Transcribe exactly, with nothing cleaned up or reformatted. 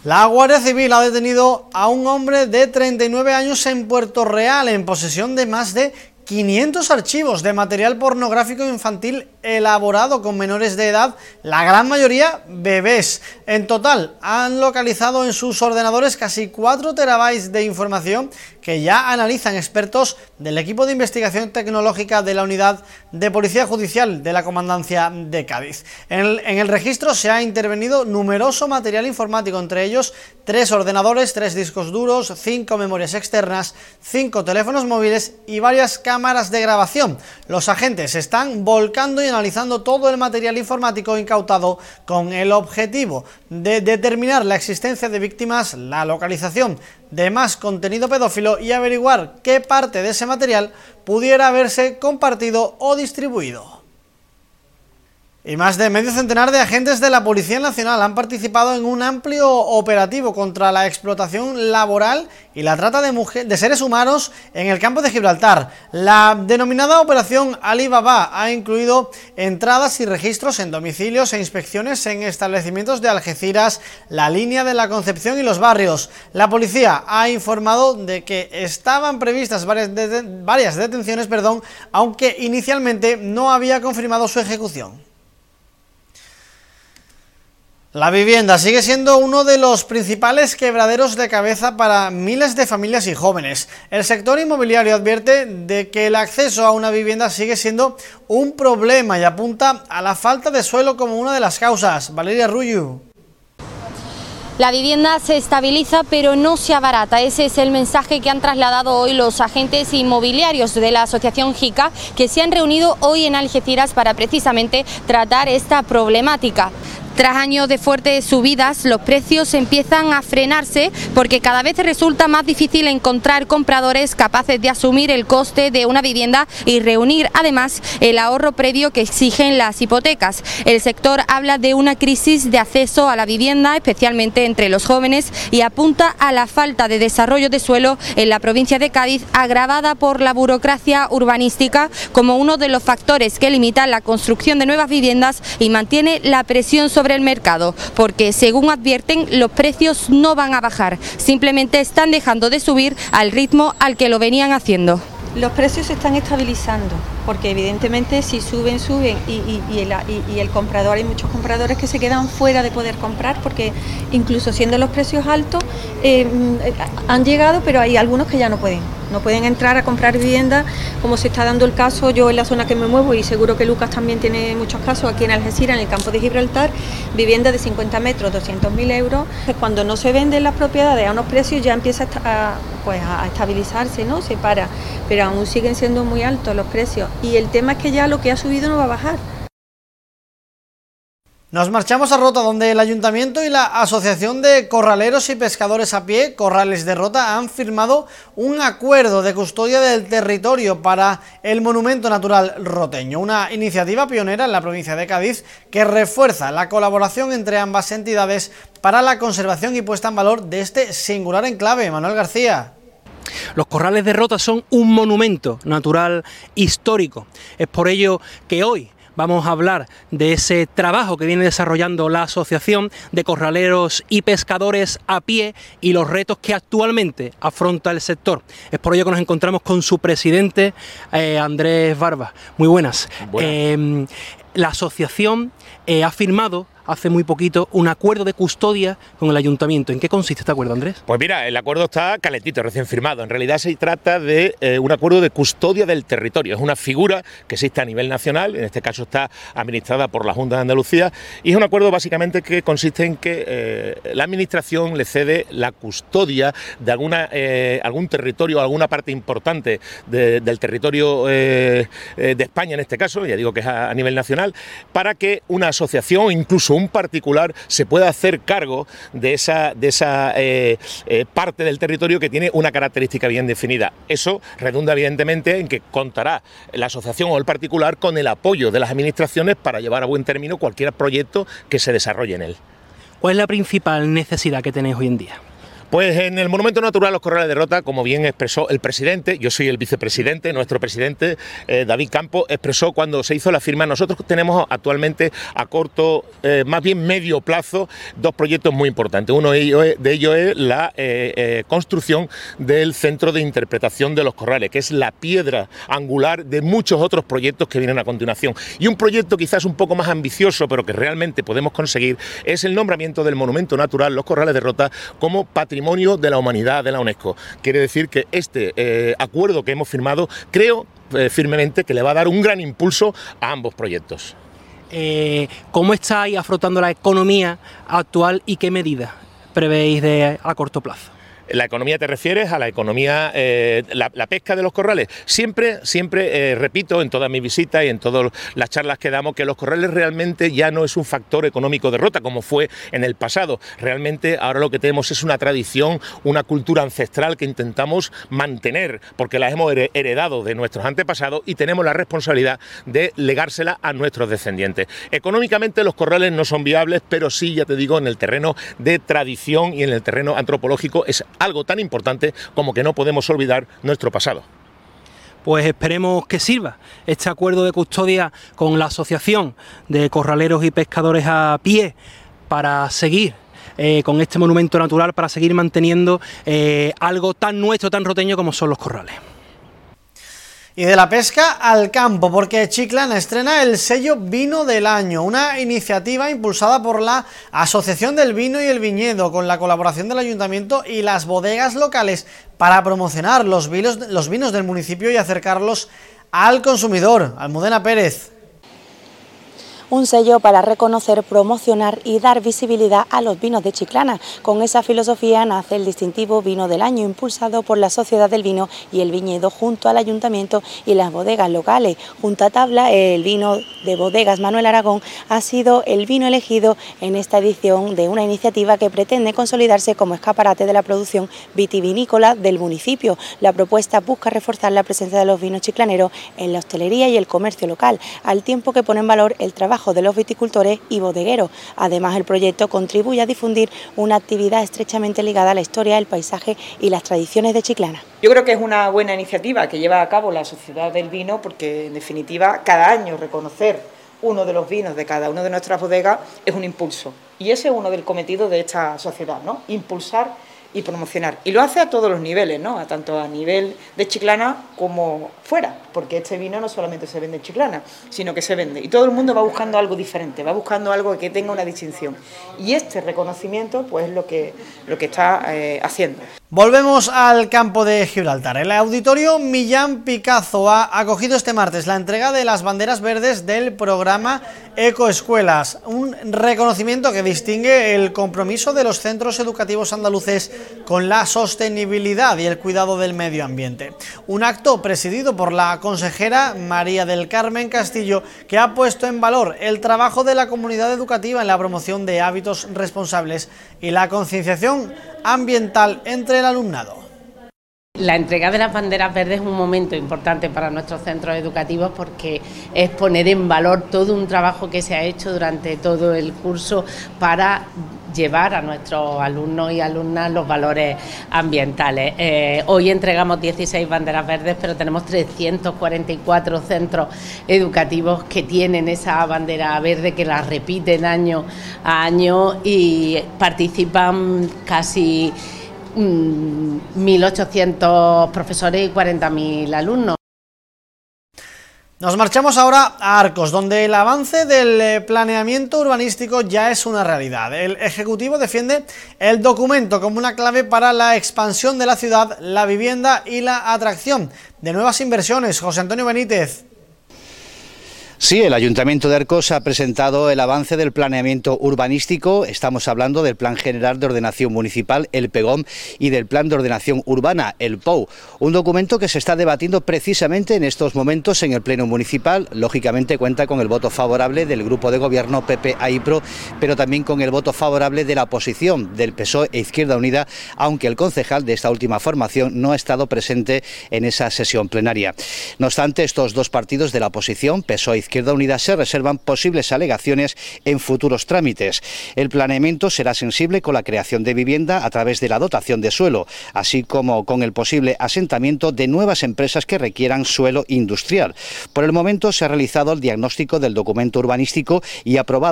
La Guardia Civil ha detenido a un hombre de treinta y nueve años en Puerto Real en posesión de más de quinientos archivos de material pornográfico infantil elaborado con menores de edad, la gran mayoría bebés. En total, han localizado en sus ordenadores casi cuatro terabytes de información que ya analizan expertos del equipo de investigación tecnológica de la Unidad de Policía Judicial de la Comandancia de Cádiz. En el, en el registro se ha intervenido numeroso material informático, entre ellos tres ordenadores, tres discos duros, cinco memorias externas, cinco teléfonos móviles y varias cámaras de grabación. Los agentes están volcando y analizando todo el material informático incautado con el objetivo de determinar la existencia de víctimas, la localización de más contenido pedófilo y averiguar qué parte de ese material pudiera haberse compartido o distribuido. Y más de medio centenar de agentes de la Policía Nacional han participado en un amplio operativo contra la explotación laboral y la trata de, mujer, de seres humanos en el campo de Gibraltar. La denominada Operación Alibaba ha incluido entradas y registros en domicilios e inspecciones en establecimientos de Algeciras, la Línea de la Concepción y los barrios. La policía ha informado de que estaban previstas varias, de, varias detenciones, perdón, aunque inicialmente no había confirmado su ejecución. La vivienda sigue siendo uno de los principales quebraderos de cabeza para miles de familias y jóvenes. El sector inmobiliario advierte de que el acceso a una vivienda sigue siendo un problema y apunta a la falta de suelo como una de las causas. Valeria Rullo. La vivienda se estabiliza pero no se abarata. Ese es el mensaje que han trasladado hoy los agentes inmobiliarios de la asociación JICA, que se han reunido hoy en Algeciras para precisamente tratar esta problemática. Tras años de fuertes subidas, los precios empiezan a frenarse porque cada vez resulta más difícil encontrar compradores capaces de asumir el coste de una vivienda y reunir además el ahorro previo que exigen las hipotecas. El sector habla de una crisis de acceso a la vivienda, especialmente entre los jóvenes, y apunta a la falta de desarrollo de suelo en la provincia de Cádiz, agravada por la burocracia urbanística como uno de los factores que limita la construcción de nuevas viviendas y mantiene la presión sobre sobre el mercado, porque según advierten los precios no van a bajar, simplemente están dejando de subir al ritmo al que lo venían haciendo. Los precios se están estabilizando, porque evidentemente si suben, suben y, y, y, el, y, y el comprador, hay muchos compradores que se quedan fuera de poder comprar, porque incluso siendo los precios altos, eh, han llegado, pero hay algunos que ya no pueden, no pueden entrar a comprar vivienda, como se está dando el caso, yo en la zona que me muevo, y seguro que Lucas también tiene muchos casos, aquí en Algeciras, en el campo de Gibraltar, vivienda de cincuenta metros, doscientos mil euros, cuando no se venden las propiedades a unos precios ya empieza a, pues, a estabilizarse, ¿no? Se para, pero aún siguen siendo muy altos los precios. Y el tema es que ya lo que ha subido no va a bajar. Nos marchamos a Rota, donde el Ayuntamiento y la Asociación de Corraleros y Pescadores a Pie, Corrales de Rota, han firmado un acuerdo de custodia del territorio para el Monumento Natural Roteño, una iniciativa pionera en la provincia de Cádiz que refuerza la colaboración entre ambas entidades para la conservación y puesta en valor de este singular enclave. Manuel García. Los Corrales de Rota son un monumento natural histórico. Es por ello que hoy vamos a hablar de ese trabajo que viene desarrollando la Asociación de Corraleros y Pescadores a Pie y los retos que actualmente afronta el sector. Es por ello que nos encontramos con su presidente, eh, Andrés Barba. Muy buenas. buenas. Eh, la asociación eh, ha firmado hace muy poquito un acuerdo de custodia con el Ayuntamiento. ¿En qué consiste este acuerdo, Andrés? Pues mira, el acuerdo está calentito, recién firmado. En realidad se trata de eh, un acuerdo de custodia del territorio. Es una figura que existe a nivel nacional, en este caso está administrada por la Junta de Andalucía, y es un acuerdo básicamente que consiste en que eh, la Administración le cede la custodia de alguna, eh, algún territorio, alguna parte importante de, del territorio eh, de España, en este caso, ya digo que es a, a nivel nacional, para que una asociación, incluso un particular, se pueda hacer cargo de esa, de esa eh, eh, parte del territorio que tiene una característica bien definida. Eso redunda evidentemente en que contará la asociación o el particular con el apoyo de las administraciones para llevar a buen término cualquier proyecto que se desarrolle en él. ¿Cuál es la principal necesidad que tenéis hoy en día? Pues en el Monumento Natural Los Corrales de Rota, como bien expresó el presidente, yo soy el vicepresidente, nuestro presidente eh, David Campos, expresó cuando se hizo la firma. Nosotros tenemos actualmente a corto, eh, más bien medio plazo, dos proyectos muy importantes. Uno de ellos es, de ellos es la eh, eh, construcción del Centro de Interpretación de los Corrales, que es la piedra angular de muchos otros proyectos que vienen a continuación. Y un proyecto quizás un poco más ambicioso, pero que realmente podemos conseguir, es el nombramiento del Monumento Natural Los Corrales de Rota como Patrimonio de la Humanidad de la UNESCO. Quiere decir que este eh, acuerdo que hemos firmado, creo eh, firmemente que le va a dar un gran impulso a ambos proyectos. Eh, ¿Cómo estáis afrontando la economía actual y qué medidas prevéis de, a corto plazo? ¿La economía te refieres a la economía, eh, la, la pesca de los corrales? Siempre, siempre eh, repito en todas mis visitas y en todas las charlas que damos que los corrales realmente ya no es un factor económico de Rota como fue en el pasado. Realmente ahora lo que tenemos es una tradición, una cultura ancestral que intentamos mantener porque la hemos heredado de nuestros antepasados y tenemos la responsabilidad de legársela a nuestros descendientes. Económicamente los corrales no son viables, pero sí, ya te digo, en el terreno de tradición y en el terreno antropológico es algo tan importante como que no podemos olvidar nuestro pasado. Pues esperemos que sirva este acuerdo de custodia con la Asociación de Corraleros y Pescadores a Pie para seguir eh, con este monumento natural, para seguir manteniendo eh, algo tan nuestro, tan roteño como son los corrales. Y de la pesca al campo, porque Chiclana estrena el sello Vino del Año, una iniciativa impulsada por la Asociación del Vino y el Viñedo, con la colaboración del Ayuntamiento y las bodegas locales, para promocionar los vinos, los vinos del municipio y acercarlos al consumidor. Almudena Pérez. Un sello para reconocer, promocionar y dar visibilidad a los vinos de Chiclana. Con esa filosofía nace el distintivo Vino del Año, impulsado por la Sociedad del Vino y el Viñedo junto al Ayuntamiento y las bodegas locales. Junto a tabla, el vino de Bodegas Manuel Aragón ha sido el vino elegido en esta edición de una iniciativa que pretende consolidarse como escaparate de la producción vitivinícola del municipio. La propuesta busca reforzar la presencia de los vinos chiclaneros en la hostelería y el comercio local, al tiempo que pone en valor el trabajo de los viticultores y bodegueros. Además, el proyecto contribuye a difundir una actividad estrechamente ligada a la historia, el paisaje y las tradiciones de Chiclana. Yo creo que es una buena iniciativa que lleva a cabo la Sociedad del Vino, porque en definitiva cada año reconocer uno de los vinos de cada una de nuestras bodegas es un impulso, y ese es uno del cometido de esta sociedad, ¿no? Impulsar y promocionar, y lo hace a todos los niveles, ¿no? A tanto a nivel de Chiclana como fuera, porque este vino no solamente se vende en Chiclana, sino que se vende, y todo el mundo va buscando algo diferente, va buscando algo que tenga una distinción, y este reconocimiento pues es lo que, lo que está eh, haciendo. Volvemos al campo de Gibraltar. El Auditorio Millán Picazo ha acogido este martes la entrega de las banderas verdes del programa Ecoescuelas, un reconocimiento que distingue el compromiso de los centros educativos andaluces con la sostenibilidad y el cuidado del medio ambiente. Un acto presidido por la consejera María del Carmen Castillo, que ha puesto en valor el trabajo de la comunidad educativa en la promoción de hábitos responsables y la concienciación ambiental entre el alumnado. La entrega de las banderas verdes es un momento importante para nuestros centros educativos porque es poner en valor todo un trabajo que se ha hecho durante todo el curso para llevar a nuestros alumnos y alumnas los valores ambientales. Eh, hoy entregamos dieciséis banderas verdes, pero tenemos trescientos cuarenta y cuatro centros educativos que tienen esa bandera verde, que la repiten año a año, y participan casi mil ochocientos profesores y cuarenta mil alumnos. Nos marchamos ahora a Arcos, donde el avance del planeamiento urbanístico ya es una realidad. El Ejecutivo defiende el documento como una clave para la expansión de la ciudad, la vivienda y la atracción de nuevas inversiones. José Antonio Benítez. Sí, el Ayuntamiento de Arcos ha presentado el avance del planeamiento urbanístico. Estamos hablando del Plan General de Ordenación Municipal, el PEGOM, y del Plan de Ordenación Urbana, el P O U. Un documento que se está debatiendo precisamente en estos momentos en el Pleno Municipal. Lógicamente cuenta con el voto favorable del Grupo de Gobierno P P A y P R O, pero también con el voto favorable de la oposición, del P S O E e Izquierda Unida, aunque el concejal de esta última formación no ha estado presente en esa sesión plenaria. No obstante, estos dos partidos de la oposición, P S O E e Izquierda Unida se reservan posibles alegaciones en futuros trámites. El planeamiento será sensible con la creación de vivienda a través de la dotación de suelo, así como con el posible asentamiento de nuevas empresas que requieran suelo industrial. Por el momento se ha realizado el diagnóstico del documento urbanístico y aprobado